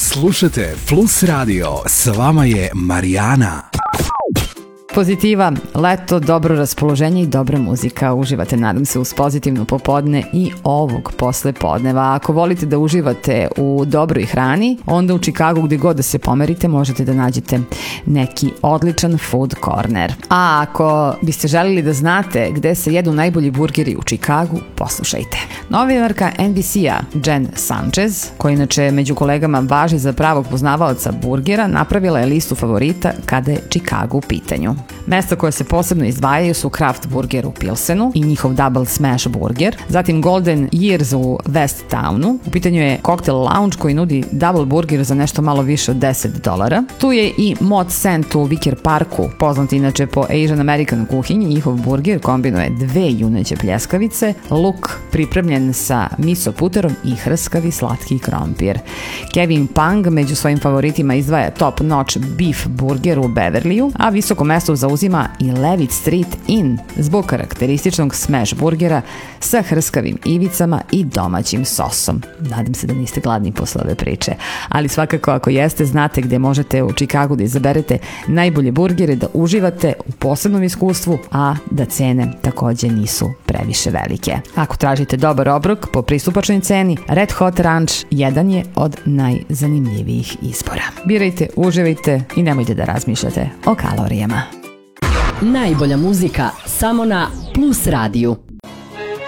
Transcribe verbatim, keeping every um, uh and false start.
Slušajte Plus Radio, s vama je Marijana. Pozitiva, leto, dobro raspoloženje i dobra muzika. Uživate, nadam se, uz pozitivno popodne i ovog posle podneva. Ako volite da uživate u dobroj hrani, onda u Čikagu gdje god da se pomerite možete da nađete neki odličan food corner. A ako biste želili da znate gde se jedu najbolji burgeri u Čikagu, poslušajte. Novinarka N B C-a Jen Sanchez, koja inače među kolegama važi za pravog poznavaoca burgera, napravila je listu favorita kada je Čikagu u pitanju. Mesta koje se posebno izdvajaju su Kraft Burger u Pilsenu i njihov Double Smash Burger, zatim Golden Years u West Townu. U pitanju je Cocktail Lounge koji nudi double burger za nešto malo više od deset dolara. Tu je i Mod Cent u Wicker Parku, poznat inače po Asian American kuhinji. Njihov burger kombinuje dve juneće pljeskavice, luk pripremljen sa miso puterom i hrskavi slatki krompir. Kevin Pang među svojim favoritima izdvaja Top Notch Beef Burger u Beverlyu, a visoko mesto zauzima i Levitt Street Inn zbog karakterističnog smash burgera sa hrskavim ivicama i domaćim sosom. Nadam se da niste gladni posle ove priče, ali svakako ako jeste, znate gdje možete u Čikagu da izaberete najbolje burgere, da uživate u posebnom iskustvu, a da cene također nisu previše velike. Ako tražite dobar obrok po pristupačnoj ceni, Red Hot Ranch jedan je od najzanimljivijih izbora. Birajte, uživajte i nemojte da razmišljate o kalorijama. Najbolja muzika samo na Plus radiju.